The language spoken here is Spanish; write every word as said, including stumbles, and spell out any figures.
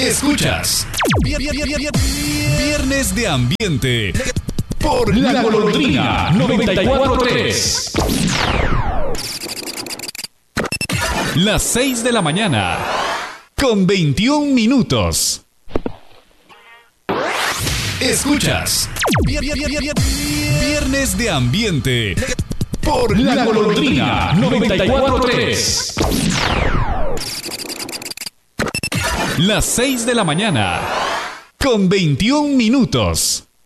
Escuchas Viernes de Ambiente por La Golondrina noventa y cuatro punto tres. Las seis de la mañana con veintiún minutos. Escuchas Viernes de Ambiente por La Golondrina noventa y cuatro punto tres. Las seis de la mañana con veintiún minutos.